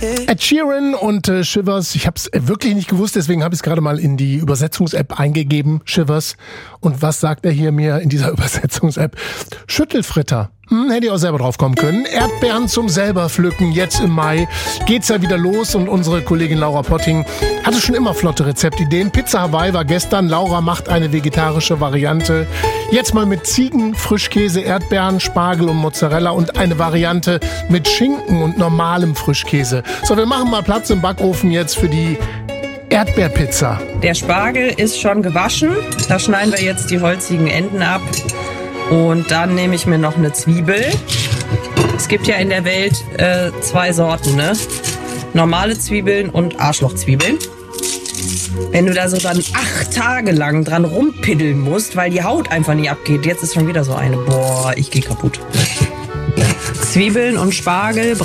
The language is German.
Ed Sheeran und Shivers. Ich habe es wirklich nicht gewusst, deswegen habe ich es gerade mal in die Übersetzungs-App eingegeben, Shivers. Und was sagt er hier mir in dieser Übersetzungs-App? Schüttelfritter. Hätte ich auch selber drauf kommen können. Erdbeeren zum selber pflücken. Jetzt im Mai geht's ja wieder los und unsere Kollegin Laura Potting hatte schon immer flotte Rezeptideen. Pizza Hawaii war gestern. Laura macht eine vegetarische Variante. Jetzt mal mit Ziegen, Frischkäse, Erdbeeren, Spargel und Mozzarella und eine Variante mit Schinken und normalem Frischkäse. So, wir machen mal Platz im Backofen jetzt für die Erdbeerpizza. Der Spargel ist schon gewaschen. Da schneiden wir jetzt die holzigen Enden ab. Und dann nehme ich mir noch eine Zwiebel. Es gibt ja in der Welt 2 Sorten, ne? Normale Zwiebeln und Arschlochzwiebeln. Wenn du da so dann 8 Tage lang dran rumpiddeln musst, weil die Haut einfach nicht abgeht. Jetzt ist schon wieder so eine. Boah, ich gehe kaputt. Zwiebeln und Spargel